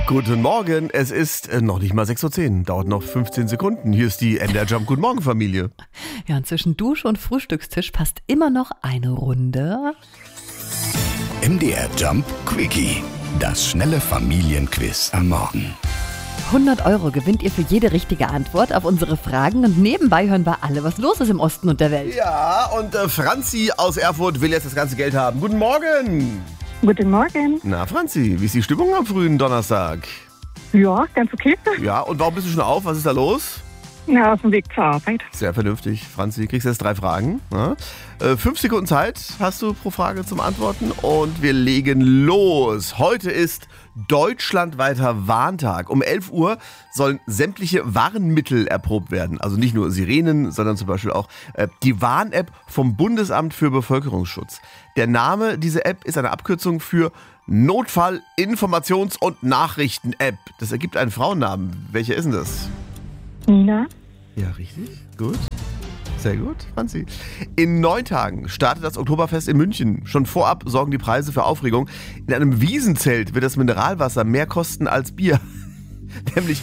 Guten Morgen, es ist noch nicht mal 6:10 Uhr, dauert noch 15 Sekunden. Hier ist die MDR Jump Guten Morgen Familie. Ja, und zwischen Dusche und Frühstückstisch passt immer noch eine Runde. MDR Jump Quickie, das schnelle Familienquiz am Morgen. 100 € gewinnt ihr für jede richtige Antwort auf unsere Fragen und nebenbei hören wir alle, was los ist im Osten und der Welt. Ja, und Franzi aus Erfurt will jetzt das ganze Geld haben. Guten Morgen. Guten Morgen. Na Franzi, wie ist die Stimmung am frühen Donnerstag? Ja, ganz okay. Ja, und warum bist du schon auf? Was ist da los? Ja, auf dem Weg zur Arbeit. Sehr vernünftig. Franzi, kriegst jetzt 3 Fragen. Ja? 5 Sekunden Zeit hast du pro Frage zum Antworten und wir legen los. Heute ist deutschlandweiter Warntag. Um 11 Uhr sollen sämtliche Warnmittel erprobt werden. Also nicht nur Sirenen, sondern zum Beispiel auch die Warn-App vom Bundesamt für Bevölkerungsschutz. Der Name dieser App ist eine Abkürzung für Notfall-, Informations- und Nachrichten-App. Das ergibt einen Frauennamen. Welcher ist denn das? Nina? Ja, richtig. Gut. Sehr gut, Franzi. In 9 Tagen startet das Oktoberfest in München. Schon vorab sorgen die Preise für Aufregung. In einem Wiesenzelt wird das Mineralwasser mehr kosten als Bier. Nämlich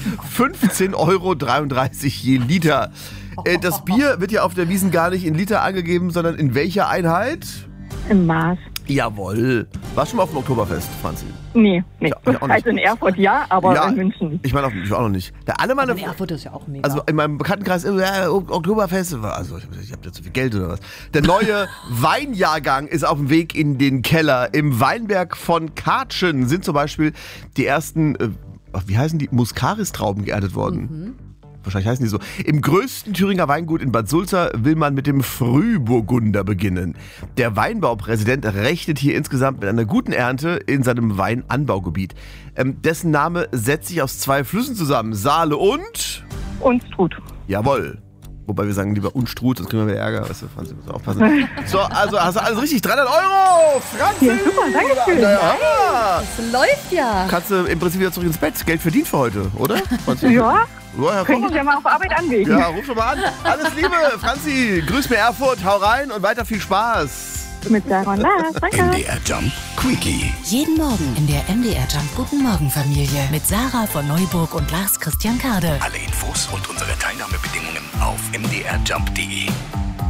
15,33 € je Liter. Das Bier wird ja auf der Wiesn gar nicht in Liter angegeben, sondern in welcher Einheit? Im Maß. Jawohl. Warst du schon mal auf dem Oktoberfest, Franzi? Nee. Ja, ich auch nicht. Also in Erfurt ja, aber in München nicht. Ich meine auch noch nicht. Alle meine, In Erfurt ist ja auch mega. also in meinem Bekanntenkreis, Oktoberfest, also ich habe da zu viel Geld oder was. Der neue Weinjahrgang ist auf dem Weg in den Keller. Im Weinberg von Katschen sind zum Beispiel die ersten, wie heißen die, Muscaris-Trauben geerntet worden. Wahrscheinlich heißen die so. Im größten Thüringer Weingut in Bad Sulza will man mit dem Frühburgunder beginnen. Der Weinbaupräsident rechnet hier insgesamt mit einer guten Ernte in seinem Weinanbaugebiet. Dessen Name setzt sich aus 2 Flüssen zusammen. Saale und... Und Strut. Jawohl. Wobei wir sagen lieber Unstrut, sonst kriegen wir wieder Ärger. Weißt du, Franzi, musst du aufpassen. So, also hast du alles richtig. 300 €! Franzi! Ja, super, danke schön. Ja. das läuft ja. Kannst du im Prinzip wieder zurück ins Bett. Geld verdient für heute, oder? Franzi? Ja, Ja, könnte ich ja mal auf Arbeit anlegen. ja, ruf schon mal an. Alles Liebe, Franzi. Grüß mir Erfurt, hau rein und weiter viel Spaß. Mit Sarah und Lars, danke. MDR Jump Quickie. Jeden Morgen in der MDR Jump Guten Morgen Familie mit Sarah von Neuburg und Lars Christian Kade. Alle Infos und unsere Teilnahmebedingungen auf mdrjump.de.